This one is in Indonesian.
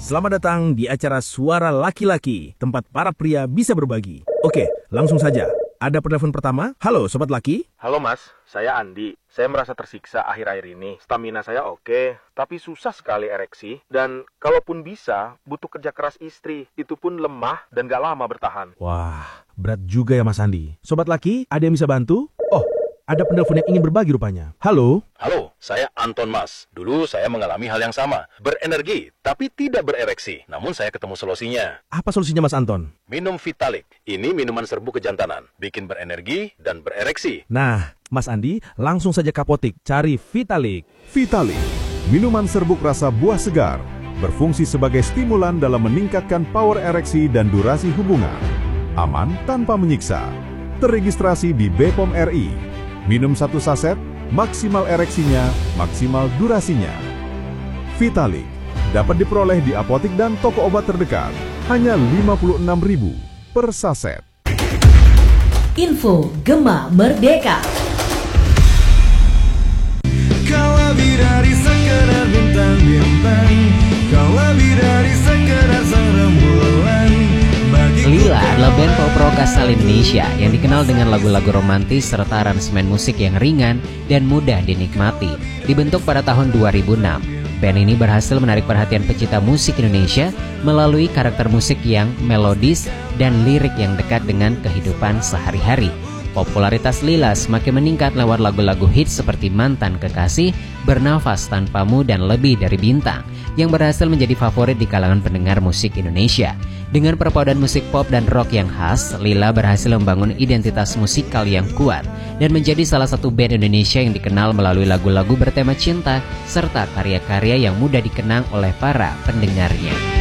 Selamat datang di acara Suara Laki-Laki, tempat para pria bisa berbagi. Oke, langsung saja. Ada penelpon pertama. Halo, Sobat Laki. Halo Mas, saya Andi. Saya merasa tersiksa akhir-akhir ini. Stamina saya oke, tapi susah sekali ereksi. Dan kalaupun bisa, butuh kerja keras istri. Itu pun lemah dan gak lama bertahan. Wah, berat juga ya Mas Andi. Sobat Laki, ada yang bisa bantu? Oh, ada penelpon yang ingin berbagi rupanya. Halo? Halo, saya Anton Mas. Dulu saya mengalami hal yang sama. Berenergi, tapi tidak berereksi. Namun saya ketemu solusinya. Apa solusinya Mas Anton? Minum Vitalik. Ini minuman serbu kejantanan. Bikin berenergi dan berereksi. Nah, Mas Andi, langsung saja ke apotik. Cari Vitalik. Vitalik, minuman serbuk rasa buah segar. Berfungsi sebagai stimulan dalam meningkatkan power ereksi dan durasi hubungan. Aman tanpa menyiksa. Terregistrasi di BPOM RI. Minum 1 saset, maksimal ereksinya, maksimal durasinya. Vitalik dapat diperoleh di apotik dan toko obat terdekat. Hanya Rp56.000 per saset. Info Gema Merdeka. Kau lebih dari sekedar bintang-bintang, kau lebih dari sekedar sang rembulan. Lila adalah band pop rock asal Indonesia yang dikenal dengan lagu-lagu romantis serta aransemen musik yang ringan dan mudah dinikmati. Dibentuk pada tahun 2006, band ini berhasil menarik perhatian pecinta musik Indonesia melalui karakter musik yang melodis dan lirik yang dekat dengan kehidupan sehari-hari. Popularitas Lila semakin meningkat lewat lagu-lagu hits seperti Mantan Kekasih, Bernafas Tanpamu, dan Lebih Dari Bintang yang berhasil menjadi favorit di kalangan pendengar musik Indonesia. Dengan perpaduan musik pop dan rock yang khas, Lila berhasil membangun identitas musikal yang kuat dan menjadi salah satu band Indonesia yang dikenal melalui lagu-lagu bertema cinta serta karya-karya yang mudah dikenang oleh para pendengarnya.